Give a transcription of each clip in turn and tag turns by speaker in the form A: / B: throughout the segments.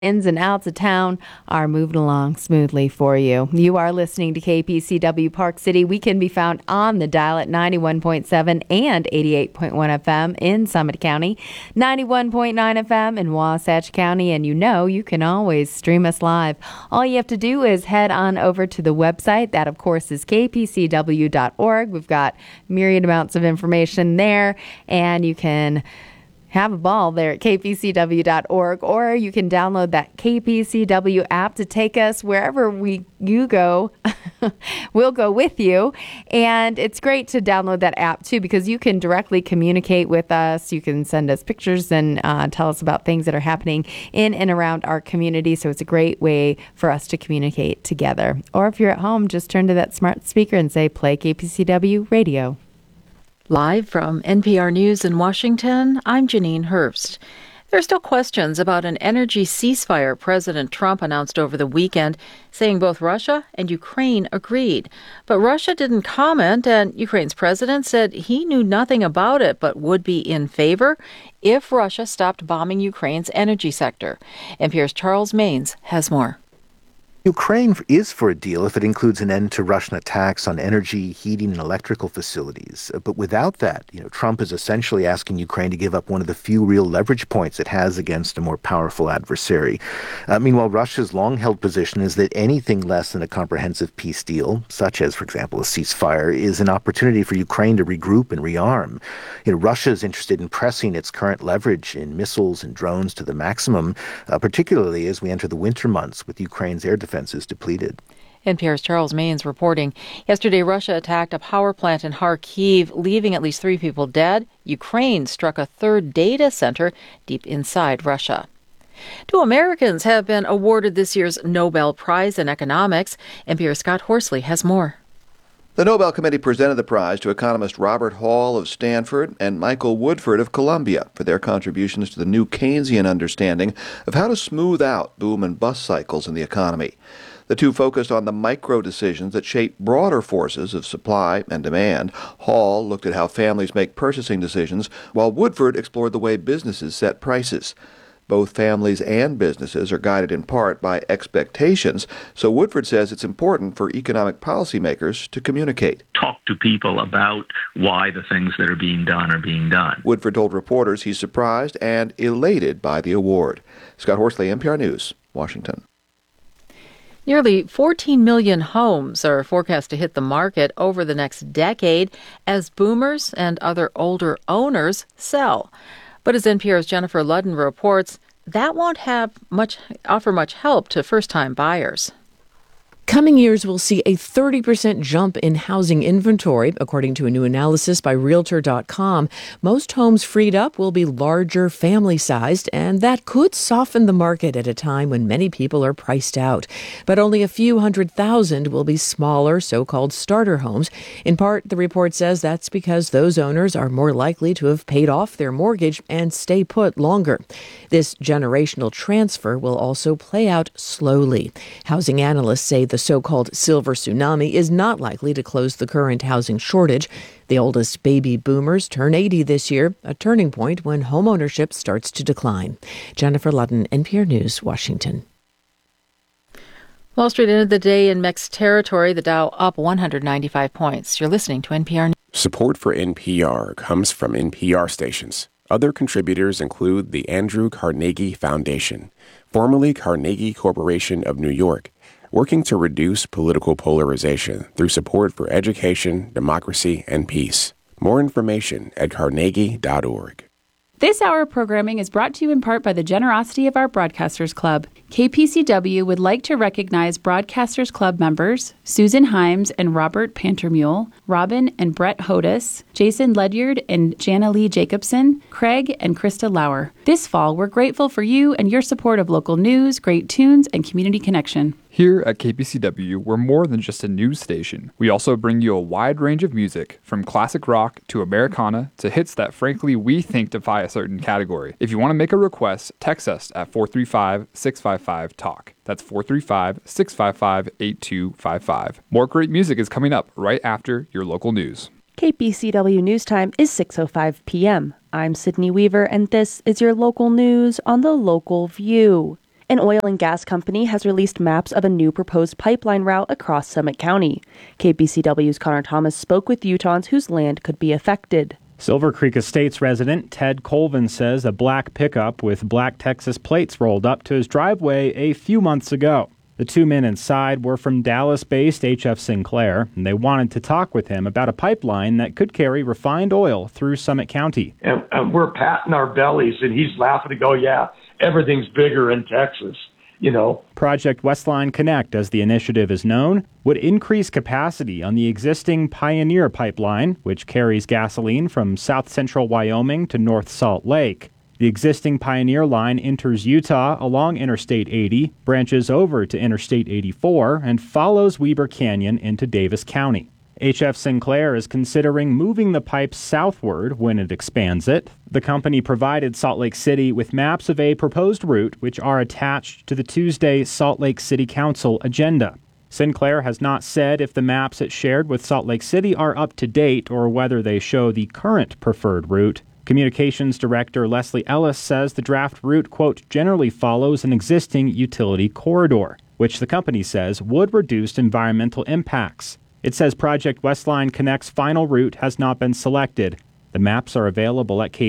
A: ins and outs of town are moving along smoothly for you. You are listening to KPCW Park City. We can be found on the dial at 91.7 and 88.1 FM in Summit County, 91.9 FM in Wasatch County, and you can always stream us live. All you have to do is head on over to the website. That, of course, is kpcw.org. We've got myriad amounts of information there, and you can have a ball there at kpcw.org, or you can download that KPCW app to take us wherever you go. We'll go with you. And it's great to download that app, too, because you can directly communicate with us. You can send us pictures and tell us about things that are happening in and around our community. So it's a great way for us to communicate together. Or if you're at home, just turn to that smart speaker and say, play KPCW Radio.
B: Live from NPR News in Washington, I'm Janine Herbst. There are still questions about an energy ceasefire President Trump announced over the weekend, saying both Russia and Ukraine agreed. But Russia didn't comment, and Ukraine's president said he knew nothing about it but would be in favor if Russia stopped bombing Ukraine's energy sector. NPR's Charles Maynes has more.
C: Ukraine is for a deal if it includes an end to Russian attacks on energy, heating, and electrical facilities. But without that, Trump is essentially asking Ukraine to give up one of the few real leverage points it has against a more powerful adversary. Meanwhile, Russia's long-held position is that anything less than a comprehensive peace deal, such as, for example, a ceasefire, is an opportunity for Ukraine to regroup and rearm. Russia is interested in pressing its current leverage in missiles and drones to the maximum, particularly as we enter the winter months with Ukraine's air defense is depleted.
B: NPR's Charles Maynes reporting. Yesterday, Russia attacked a power plant in Kharkiv, leaving at least 3 people dead. Ukraine struck a third data center deep inside Russia. 2 Americans have been awarded this year's Nobel Prize in Economics. NPR's Scott Horsley has more.
D: The Nobel Committee presented the prize to economist Robert Hall of Stanford and Michael Woodford of Columbia for their contributions to the new Keynesian understanding of how to smooth out boom and bust cycles in the economy. The two focused on the micro decisions that shape broader forces of supply and demand. Hall looked at how families make purchasing decisions, while Woodford explored the way businesses set prices. Both families and businesses are guided in part by expectations, so Woodford says it's important for economic policymakers to communicate.
E: Talk to people about why the things that are being done.
D: Woodford told reporters he's surprised and elated by the award. Scott Horsley, NPR News, Washington.
B: Nearly 14 million homes are forecast to hit the market over the next decade as boomers and other older owners sell. But as NPR's Jennifer Ludden reports, that won't offer much help to first-time buyers.
F: Coming years will see a 30% jump in housing inventory, according to a new analysis by Realtor.com. Most homes freed up will be larger, family-sized, and that could soften the market at a time when many people are priced out. But only a few 100,000 will be smaller, so-called starter homes. In part, the report says that's because those owners are more likely to have paid off their mortgage and stay put longer. This generational transfer will also play out slowly. Housing analysts say the so-called silver tsunami is not likely to close the current housing shortage. The oldest baby boomers turn 80 this year, a turning point when homeownership starts to decline. Jennifer Ludden, NPR News, Washington.
B: Wall Street ended the day in mixed territory, the Dow up 195 points. You're listening to NPR News.
G: Support for NPR comes from NPR stations. Other contributors include the Andrew Carnegie Foundation, formerly Carnegie Corporation of New York, working to reduce political polarization through support for education, democracy, and peace. More information at carnegie.org.
H: This hour of programming is brought to you in part by the generosity of our Broadcasters Club. KPCW would like to recognize Broadcasters Club members Susan Himes and Robert Pantermule, Robin and Brett Hodis, Jason Ledyard and Jana Lee Jacobson, Craig and Krista Lauer. This fall, we're grateful for you and your support of local news, great tunes, and community connection.
I: Here at KPCW, we're more than just a news station. We also bring you a wide range of music, from classic rock to Americana to hits that frankly we think defy a certain category. If you want to make a request, text us at 435-655-TALK. That's 435-655-8255. More great music is coming up right after your local news.
J: KPCW News Time is 6:05 p.m. I'm Sydney Weaver, and this is your local news on the Local View. An oil and gas company has released maps of a new proposed pipeline route across Summit County. KPCW's Connor Thomas spoke with Utahns whose land could be affected.
K: Silver Creek Estates resident Ted Colvin says a black pickup with black Texas plates rolled up to his driveway a few months ago. The two men inside were from Dallas-based HF Sinclair, and they wanted to talk with him about a pipeline that could carry refined oil through Summit County.
L: And we're patting our bellies, and he's laughing to go, yeah, everything's bigger in Texas, you know.
K: Project Westline Connect, as the initiative is known, would increase capacity on the existing Pioneer pipeline, which carries gasoline from south central Wyoming to North Salt Lake. The existing Pioneer line enters Utah along Interstate 80, branches over to Interstate 84, and follows Weber Canyon into Davis County. HF Sinclair is considering moving the pipe southward when it expands it. The company provided Salt Lake City with maps of a proposed route, which are attached to the Tuesday Salt Lake City Council agenda. Sinclair has not said if the maps it shared with Salt Lake City are up to date or whether they show the current preferred route. Communications Director Leslie Ellis says the draft route, quote, generally follows an existing utility corridor, which the company says would reduce environmental impacts. It says Project Westline Connect's final route has not been selected. The maps are available at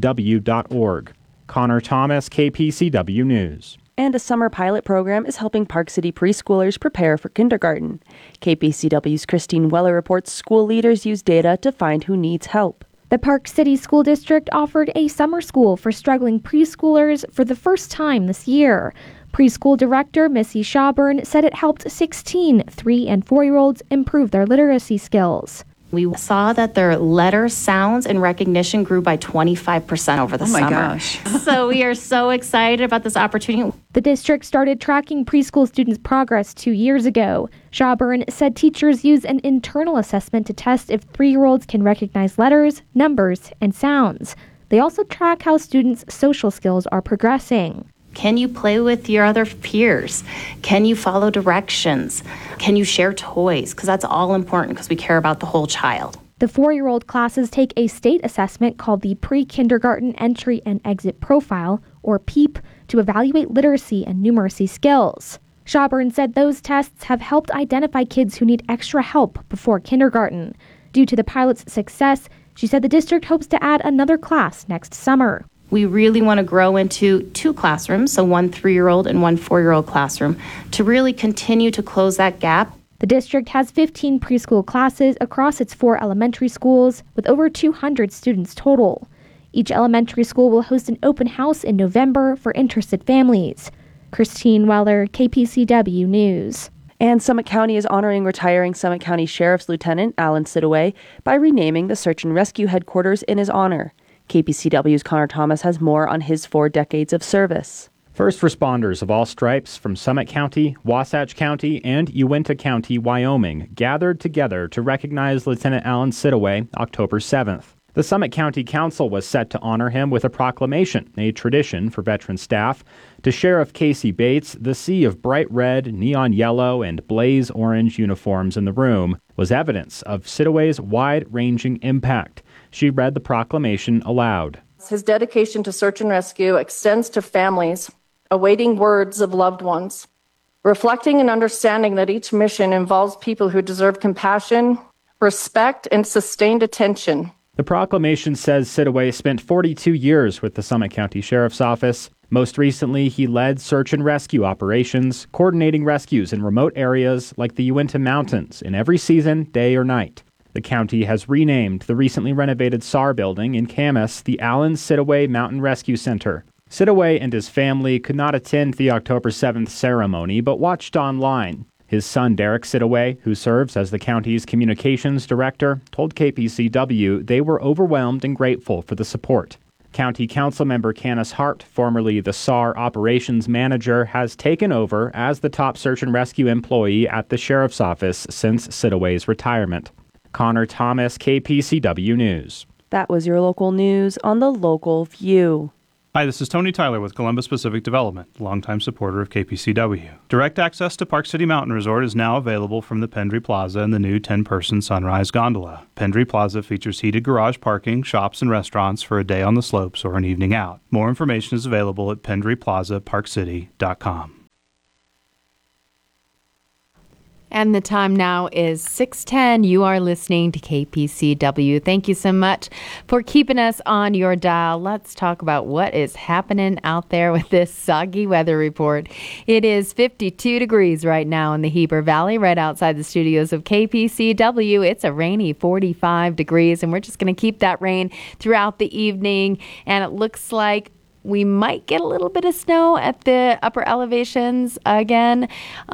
K: kpcw.org. Connor Thomas, KPCW News.
J: And a summer pilot program is helping Park City preschoolers prepare for kindergarten. KPCW's Christine Weller reports school leaders use data to find who needs help.
M: The Park City School District offered a summer school for struggling preschoolers for the first time this year. Preschool director Missy Shawburn said it helped 16 3- and 4-year-olds improve their literacy skills.
N: We saw that their letter sounds and recognition grew by 25% over the summer. Oh my gosh. So we are so excited about this opportunity.
M: The district started tracking preschool students' progress 2 years ago. Shawburn said teachers use an internal assessment to test if 3-year-olds can recognize letters, numbers, and sounds. They also track how students' social skills are progressing.
N: Can you play with your other peers? Can you follow directions? Can you share toys? Because that's all important because we care about the whole child.
M: The 4-year-old classes take a state assessment called the Pre-Kindergarten Entry and Exit Profile, or PEEP, to evaluate literacy and numeracy skills. Shawburn said those tests have helped identify kids who need extra help before kindergarten. Due to the pilot's success, she said the district hopes to add another class next summer.
N: We really want to grow into 2 classrooms, so one 3-year-old and one 4-year-old classroom, to really continue to close that gap.
M: The district has 15 preschool classes across its 4 elementary schools, with over 200 students total. Each elementary school will host an open house in November for interested families. Christine Weller, KPCW News.
J: And Summit County is honoring retiring Summit County Sheriff's Lieutenant Alan Sidaway by renaming the Search and Rescue Headquarters in his honor. KPCW's Connor Thomas has more on his 4 decades of service.
K: First responders of all stripes from Summit County, Wasatch County, and Uinta County, Wyoming, gathered together to recognize Lieutenant Alan Sidaway October 7th. The Summit County Council was set to honor him with a proclamation, a tradition for veteran staff. To Sheriff Casey Bates, the sea of bright red, neon yellow, and blaze orange uniforms in the room was evidence of Sidaway's wide-ranging impact. She read the proclamation aloud.
O: His dedication to search and rescue extends to families awaiting words of loved ones, reflecting and understanding that each mission involves people who deserve compassion, respect, and sustained attention.
K: The proclamation says Sidaway spent 42 years with the Summit County Sheriff's Office. Most recently, he led search and rescue operations, coordinating rescues in remote areas like the Uinta Mountains in every season, day or night. The county has renamed the recently renovated SAR building in Camas the Alan Sidaway Mountain Rescue Center. Sidaway and his family could not attend the October 7th ceremony, but watched online. His son, Derek Sidaway, who serves as the county's communications director, told KPCW they were overwhelmed and grateful for the support. County Council member Canis Hart, formerly the SAR operations manager, has taken over as the top search and rescue employee at the sheriff's office since Sidaway's retirement. Connor Thomas, KPCW News.
J: That was your local news on the Local View.
P: Hi, this is Tony Tyler with Columbus Pacific Development, longtime supporter of KPCW. Direct access to Park City Mountain Resort is now available from the Pendry Plaza and the new 10-person Sunrise Gondola. Pendry Plaza features heated garage parking, shops, and restaurants for a day on the slopes or an evening out. More information is available at pendryplazaparkcity.com.
A: And the time now is 6:10. You are listening to KPCW. Thank you so much for keeping us on your dial. Let's talk about what is happening out there with this soggy weather report. It is 52 degrees right now in the Heber Valley, right outside the studios of KPCW. It's a rainy 45 degrees, and we're just going to keep that rain throughout the evening. And it looks like we might get a little bit of snow at the upper elevations again.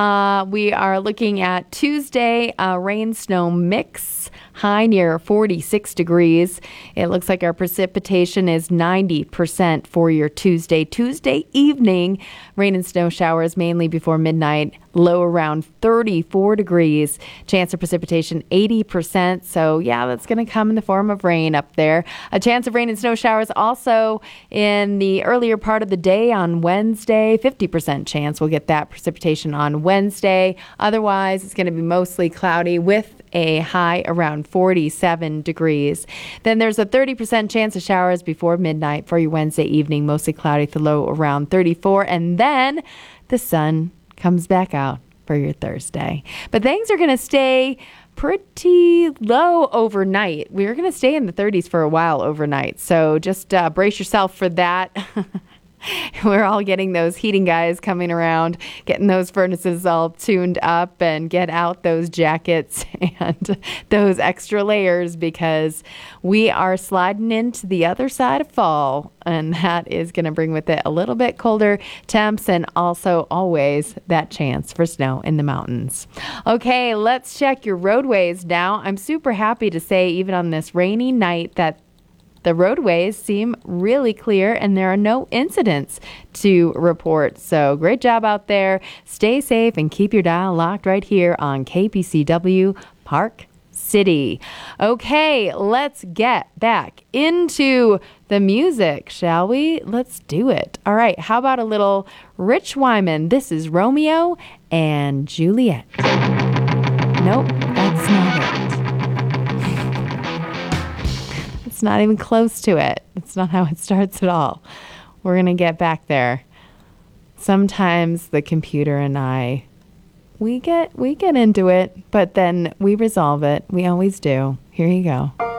A: We are looking at Tuesday, rain-snow mix, high near 46 degrees. It looks like our precipitation is 90% for your Tuesday. Tuesday evening, rain and snow showers mainly before midnight, low around 34 degrees. Chance of precipitation 80%. So yeah, that's going to come in the form of rain up there. A chance of rain and snow showers also in the earlier part of the day on Wednesday. 50% chance we'll get that precipitation on Wednesday. Otherwise, it's going to be mostly cloudy with a high around 47 degrees. Then there's a 30% chance of showers before midnight for your Wednesday evening, mostly cloudy with a low around 34. And then the sun comes back out for your Thursday. But things are going to stay pretty low overnight. We're going to stay in the 30s for a while overnight. So just brace yourself for that. We're all getting those heating guys coming around, getting those furnaces all tuned up, and get out those jackets and those extra layers, because we are sliding into the other side of fall, and that is going to bring with it a little bit colder temps and also always that chance for snow in the mountains. Okay, let's check your roadways now. I'm super happy to say, even on this rainy night, that the roadways seem really clear and there are no incidents to report. So great job out there. Stay safe and keep your dial locked right here on KPCW Park City. Okay, let's get back into the music, shall we? Let's do it. All right, how about a little Rich Wyman? This is Romeo and Juliet. Nope, that's not it. It's not even close to it. It's not how it starts at all. We're going to get back there. Sometimes the computer and I, we get into it, but then we resolve it. We always do. Here you go.